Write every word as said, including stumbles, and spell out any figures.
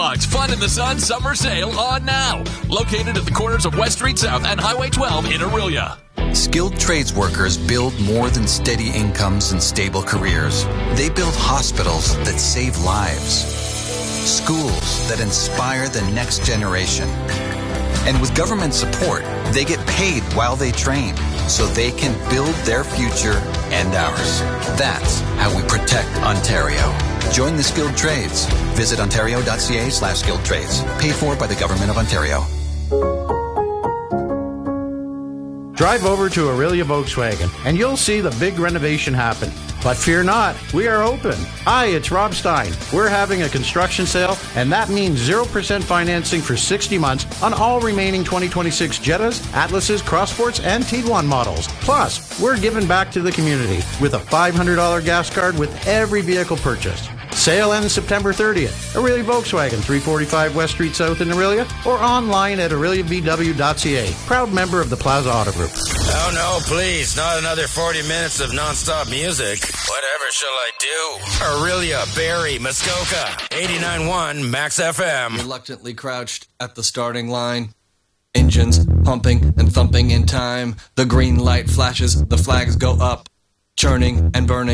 Fun in the Sun summer sale on now. Located at the corners of West Street South and Highway twelve in Orillia. Skilled trades workers build more than steady incomes and stable careers. They build hospitals that save lives, schools that inspire the next generation. And with government support, they get paid while they train so they can build their future and ours. That's how we protect Ontario. Join the skilled trades. Visit ontario.ca slash skilled trades. Paid for by the Government of Ontario. Drive over to Orillia Volkswagen and you'll see the big renovation happen. But fear not, we are open. Hi, it's Rob Stein. We're having a construction sale, and that means zero percent financing for sixty months on all remaining twenty twenty-six Jettas, Atlases, Crossports, and Tiguan models. Plus, we're giving back to the community with a five hundred dollars gas card with every vehicle purchased. Sale ends September thirtieth. Orillia Volkswagen, three forty-five West Street South in Orillia, or online at orillia v w dot c a. Proud member of the Plaza Auto Group. Oh, no, please. Not another forty minutes of nonstop music. Whatever shall I do? Orillia, Barrie, Muskoka, eighty-nine point one Max F M. Reluctantly crouched at the starting line. Engines pumping and thumping in time. The green light flashes, the flags go up, churning and burning.